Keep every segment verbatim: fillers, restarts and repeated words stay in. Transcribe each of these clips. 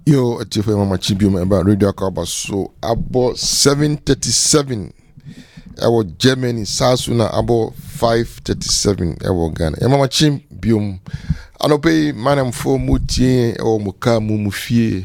Yo, ati fe mama chibium about Radio Akaba so about seven thirty-seven. Ewo Germany, Sasuna about five thirty-seven. Ewo Ghana. E mama chibium. Anope manam fo mutie ewo muka mumufie.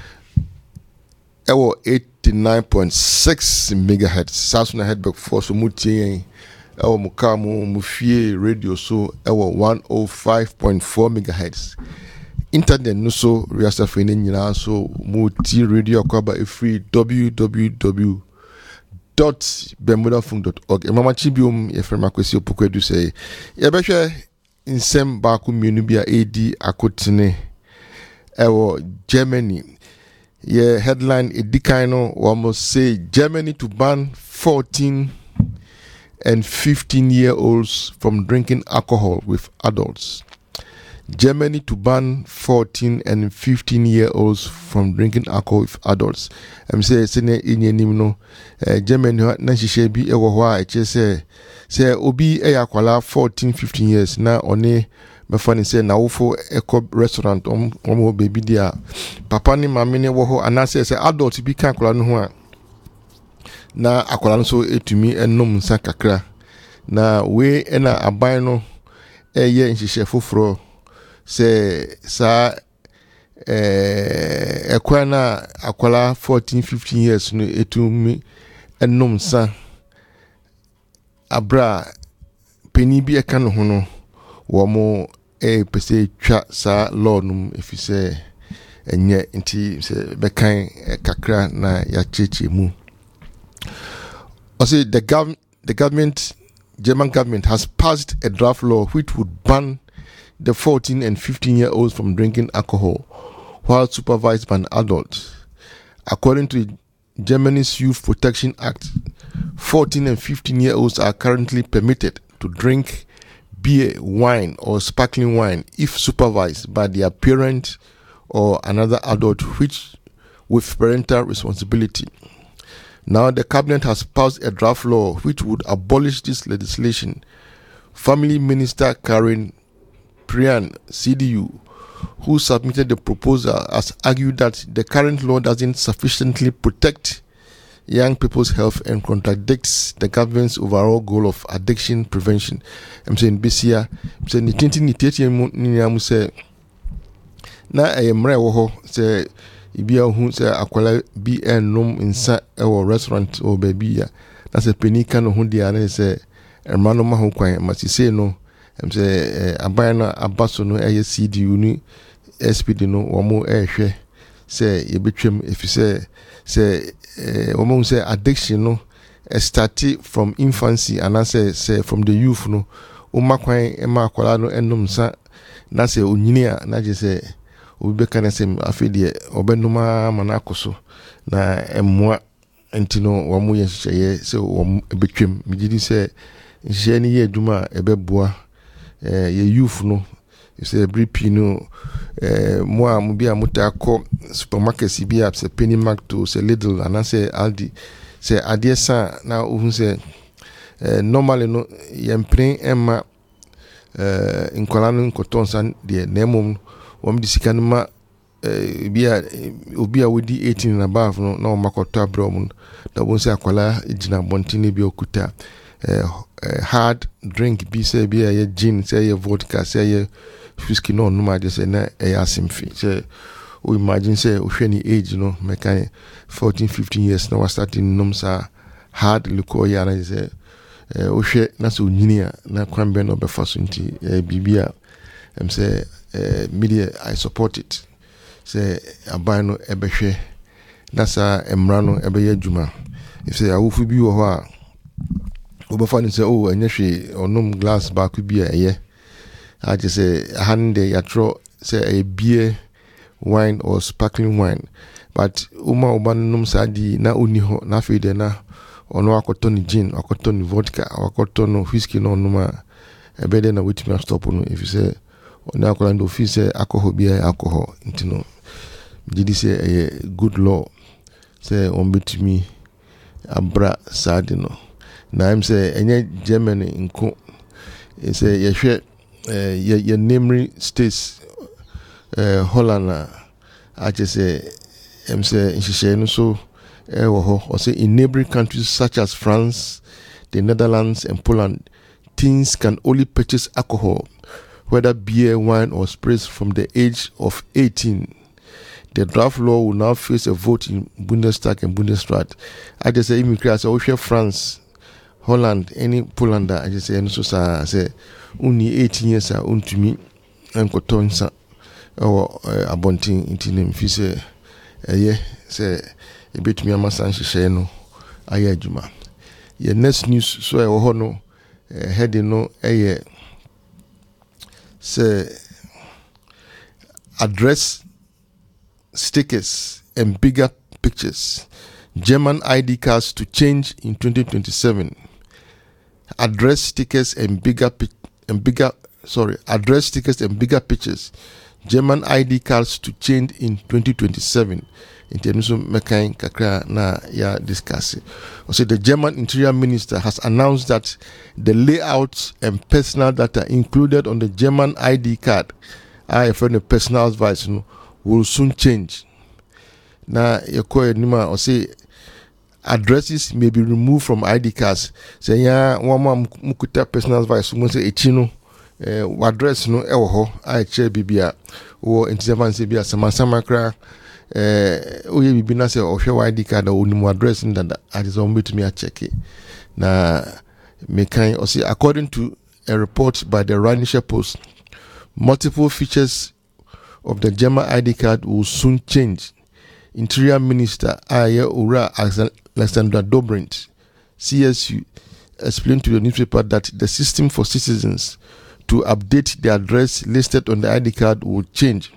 Ewo eighty-nine point six megahertz. Sasuna headback for so mutie ewo muka mumufie radio so ewo one oh five point four megahertz. Internet no so reasa fene nyina so multi radio akaba e free w w w dot bermuda funk dot org. E mama chibium e frema kwesi opokwedu say ye behwe nsem ba ku mienu bia edi akotene ewo Germany. Ye headline edikan no almost say Germany to ban fourteen and fifteen year olds from drinking alcohol with adults. Germany to ban fourteen and fifteen year olds from drinking alcohol with adults. I'm say sene inyenim no Germany na hihye bi ewo ho a eche say say obi e yakwala fourteen fifteen years na one me fani say na wofo eco restaurant om om baby dia papa ni mama ni wo ho anase say adult bi kan kwala no ho a na akwala no so etumi enom nsa kakra na we na aban no eye nhihye foforo se sa eh ekwana akwala fourteen fifteen years no etumi enom sa abra peni bi eka no ho no wo mo e pese twa sa law num efise enye nti se bekan kakra na ya cheche mu. Also the gov the government German government has passed a draft law which would ban the fourteen and fifteen year olds from drinking alcohol while supervised by an adult. According to Germany's Youth Protection Act, fourteen and fifteen year olds are currently permitted to drink beer, wine, or sparkling wine if supervised by their parent or another adult which with parental responsibility. Now the cabinet has passed a draft law which would abolish this legislation. Family Minister Karen Prian, C D U, who submitted the proposal, has argued that the current law doesn't sufficiently protect young people's health and contradicts the government's overall goal of addiction prevention. I'm saying this year, I'm saying twenty nineteen say na emre wo ho say ibia hu say akwala bi ennom nsa e wo restaurant o baby ya na say penika no hu dia na say emrano ma ho kwan ma say no I'm say abayana abaso no eye C D U ni S P D no omo ehwe say ye betwem efise say omo say addiction no start from infancy and say say from the youth no o makwan e ma akwala no enum sa na say onyini a na je say obi beka na say afedie obenuma manakoso na emwa entino omo ye hye say omo betwem migidi say hye ni ye aduma ebeboa eh ye youth no say bripi no eh mo a mo bia mutako supermarket bi a say Penny Mark to say Lidl and say Aldi say adiesa na ohun say eh normally no yempren emma eh inkola no nkoton san de nemom wom disika ma eh bia obi a wodi eighteen and above no na makoto abrom da won say akwala ejina bontini bi okuta eh hard drink bi say bi a gin say vodka say whiskey no no ma just na e asimfi say o imagine say o hwe age no mekan fourteen fifteen years now starting nom sa hard liquor ya na say o hwe na so nyini a na kwambe no be faso nti bibia em say media I support it say aban no e be hwe na sa emra no e be ya djuma if say awufu bi wo ho a obafani say oh anyehwe onum glass ba ku bi eye I just say hande yatro say a beer, wine or sparkling wine but uma ubanum sadi na uni ho na fede na ono akoto ni gin akoto ni vodka akoto no whiskey no numa ebede na witimi stop no if you say ona akola ndo fi say alcohol beer alcohol ntino did say a good law say on betimi abra sadi no na im say enye Germany nko say yehwe uh, your, your neighboring states, uh, Holland, I just say em say in so eh or say in neighboring countries such as France, the Netherlands and Poland, teens can only purchase alcohol, whether beer, wine or spirits, from the age of eighteen. The draft law will now face a vote in Bundestag and Bundesrat. I just say immigrants so if France, Holland, any Poland, I just say and so say only eighteen years are on to me and cotonsa or a bunting into them. If you say a year, say a bit me a masan sheno, a juma. Your next news, so I will no heading no a year. Say address stickers and bigger pictures. German I D cards to change in twenty twenty-seven. Address stickers and bigger pic- and bigger sorry address stickers and bigger pictures. German I D cards to change in twenty twenty-seven. In terms of mekan kakra na ya discuss. Also, the German Interior Minister has announced that the layout and personal data included on the German I D card, I for the personal advice, you know, will soon change. Now, you call it nima or say addresses may be removed from I D cards. Say ya one more mukuta personal advice. Someone say echino uh, address no ewo I che bibia or interseven say bia sama sama kra eh oye bibi na say ohwe I D card or nimu address ndada ati so mbe tumi a check it. Na me kan or say according to a report by the Rheinische Post, multiple features of the German I D card will soon change. Interior Minister Aya Ura Alexandra Dobrindt, C S U, explained to the newspaper that the system for citizens to update the address listed on the I D card will change.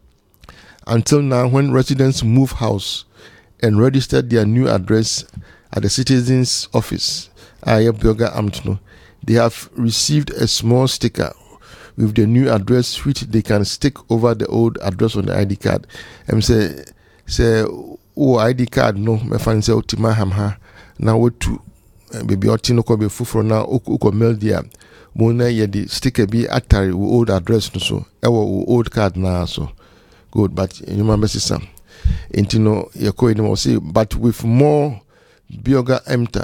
Until now, when residents move house and register their new address at the citizens' office, Aya Bioga Amtno, they have received a small sticker with the new address which they can stick over the old address on the I D card. And say, say, oh, I D card no, me fan say otima hamha na wotu baby oti no ko be fufuro na uko mail dia mo na ye the sticker be atari with old address no so e wo old card na so good, but you remember system intino ye ko ni mo say but with more bioga enter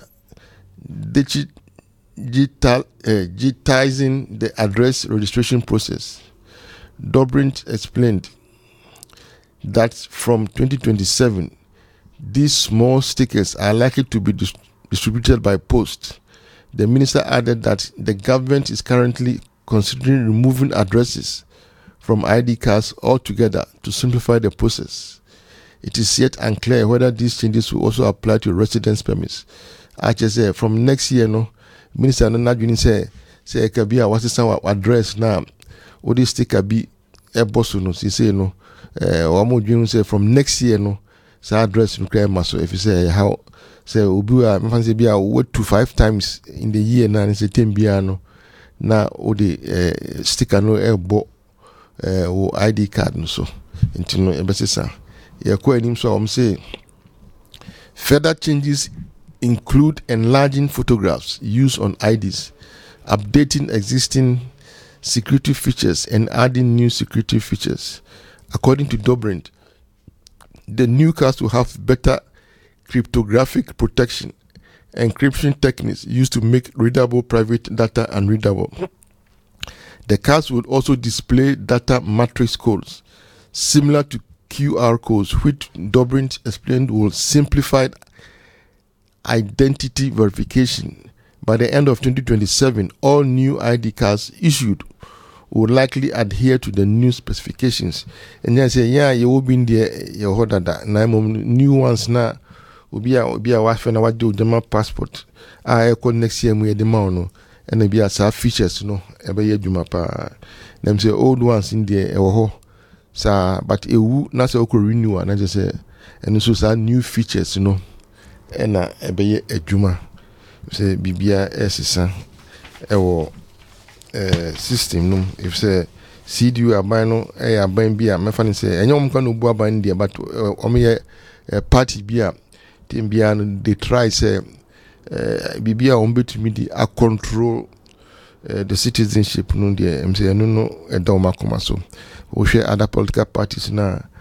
digit digital uh, digitizing the address registration process. Dobrindt explained that from twenty twenty-seven, these small stickers are likely to be dis- distributed by post. The minister added that the government is currently considering removing addresses from I D cards altogether to simplify the process. It is yet unclear whether these changes will also apply to residence permits. I just say from next year, no, minister no not doing say say kabi a what's some address now. All this sticker be a boss no. She say no. Uh, one more doing say from next year no. Say address no create maso. If you say how say ubi a me fancy be a wait to five times in the year na say ten be no. Na all the uh, sticker no e bo uh, o I D card no so. Into no ebese sa. Yeah, ko enim so am say further changes include enlarging photographs used on I Ds, updating existing security features and adding new security features. According to Dobrindt, the new cards will have better cryptographic protection, encryption techniques used to make readable private data unreadable. The cards will also display data matrix codes similar to Q R codes, which Dobrindt explained will simplify identity verification. By the end of twenty twenty-seven, all new I D cards issued will likely adhere to the new specifications. And then say, yeah, you will be in there, your order that new ones now will be a be a wife and what do the passport. I call next year we the mono and there be a some features, you know, every year juma pa. Them say old ones in there, oh, sa but a woo not say okay renew and I just say and so some new features, you know. And a ebe a juma say bibia esisa ewo eh system no if say C D U aban no e aban bia me fa say enyom kan obu aban dia but o me party bia team bia no they try say eh bibia o betumi di a control uh, the citizenship no dia em say no no e do makoma so o hwe other political parties na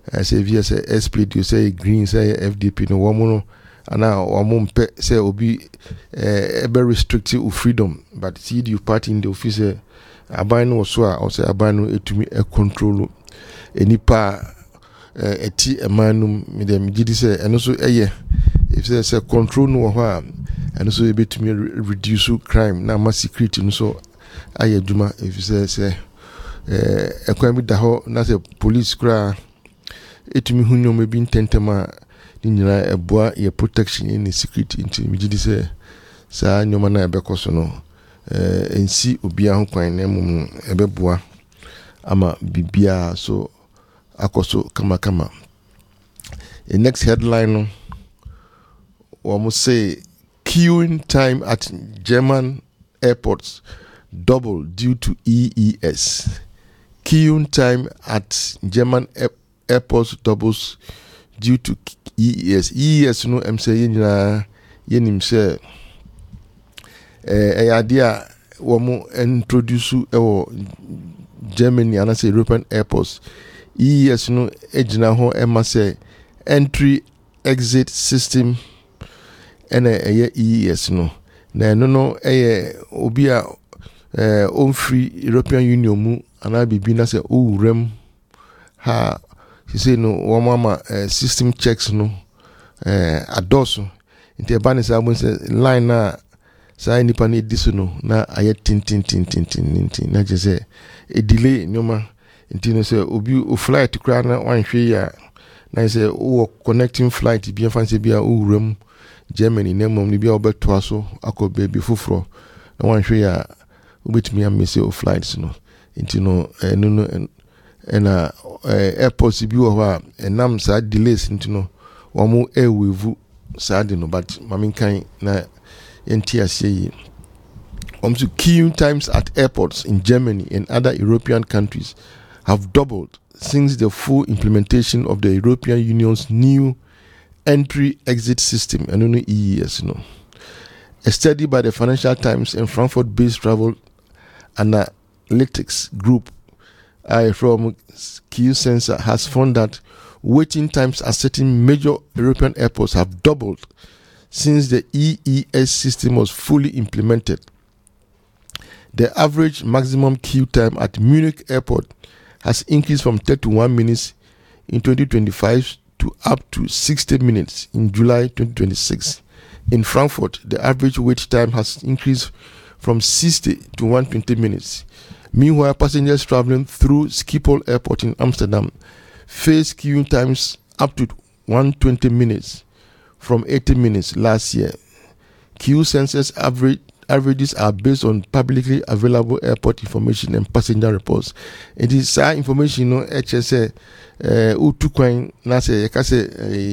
I say via say S P D say green say F D P no woman ana woman pe say obi eh be restrictive freedom but see the party in the office aban no so a or say aban no etumi e control enipa eti emanum me dem gidi say eno so eye if say say control no ho a eno so e betumi reduce crime na ma security no so aye duma if say say eh ekwan bi da ho na say police kra etumi hunyo me bi ntentema ni nyina eboa ye protection in security into me gidi say sa nyoma na ebekoso no eh ensi obi ahun kwan na mum ebeboa ama bibia so akoso kama kama. The next headline we say queuing time at German airports double due to E E S. Queuing time at German air- airports doubles due to E E S. E E S no em say yina yenim say eh idea we mo introduce ewo Germany and say European airports. E E S no ejina ho ema say entry exit system ene eye E E S no na no no eye obi a eh on free European Union mu ana bibi na say owurem ha she say no wo mama uh, system checks no eh adoso inte eba ne say say line na say nipa ne diso no na aye tin tin tin tin tin tin na je say e delay nyoma nti no say obi o flight kra na wanhwe ya na say o connecting flight bi fancy bia owurem Germany na mom ni bia obeto aso akọ baby fufuro na wanhwe ya obetimi am say o flights no nti no enu no ena airports bi wo ha enam sa delays nti no wo mo ewevu sa de no but mamin kan na enti ase yi also queuing times at airports in Germany and other European countries have doubled since the full implementation of the European Union's new entry-exit system, and only E E S. You know. A study by the Financial Times and Frankfurt-based travel analytics group uh, from Q Sensor has found that waiting times at certain major European airports have doubled since the E E S system was fully implemented. The average maximum queue time at Munich Airport has increased from thirty-one minutes in twenty twenty-five to up to sixty minutes in July twenty twenty-six. In Frankfurt, the average wait time has increased from sixty to one hundred twenty minutes. Meanwhile, passengers traveling through Schiphol Airport in Amsterdam face queuing times up to one hundred twenty minutes from eighty minutes last year. Queue census average averages are based on publicly available airport information and passenger reports. It is that information, you know, H S A, uh, utu kwan na se yaka se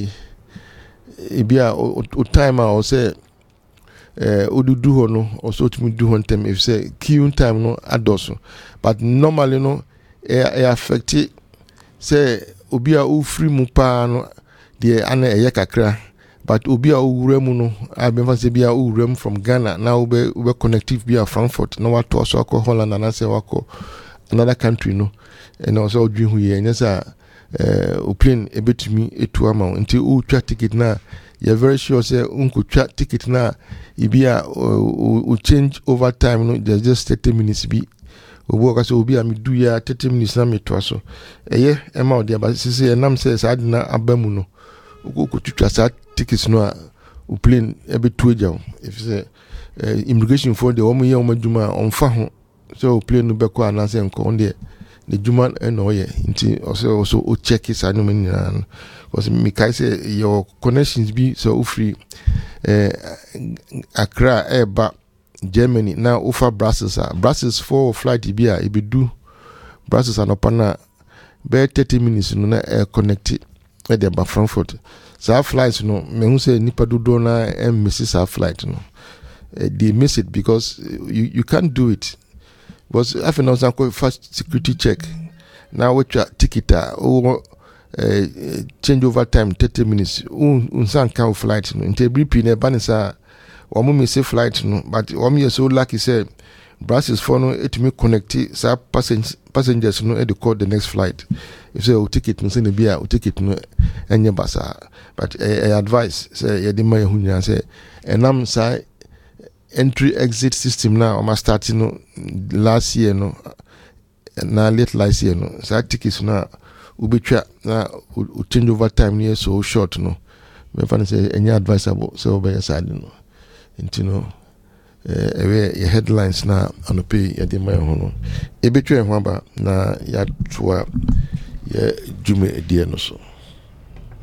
ebia o time or say uh odudu ho no or so to do ho time if say queuing time no adoso, but normally no e affect say obi a o free mu pa no de ana eye kakra. But obi a owurem no abemfa se bia owurem from Ghana now ube ube connective bia Frankfurt na wato so akọ Holland na say wako another country no and also odwi hu ye nyesa eh o plane ebetumi etu ama nti o twa ticket na you very sure say unko twa ticket na ibia o change over time no there's just thirty minutes bi obo ka so obi a me do ya thirty minutes na me to so eye e ma odi aba sisi enam say sa na abamu no ogo tutwa sa tickets no o plane ebe tueja if say uh, immigration for the woman ye omaduma onfa ho so plane no beko anase nko on the the juma no ye nti also also o check is anu men na because me kai say your connections be so free eh Accra eba Germany now offer Brussels Brussels for flight bi a e be do Brussels anopana be thirty minutes no na air connected at the Frankfurt. So flights no me hu say nipa dodo na em miss our flight no. Uh, they miss it because you, you can't do it. But I think also call first security check. Now what your ticket or uh, change over time thirty minutes. Un unsan can flight no. Inte bripi ne banisa wa mu miss flight no. But wa me so lucky say Brussels for no it me connect sa passengers passengers no e dey call the next flight. If say o ticket no say na bia o ticket no enye basa, but I advise say ye dey ma hu nya say enam sa entry exit system now am starting no last year no na late last year no sa tickets na ubetwa na u change over time near so short no me fan say any advisable so be side no into no eh your headlines na anope ya de man ho no e betwa ho ba na ya toa ye jume edie no so.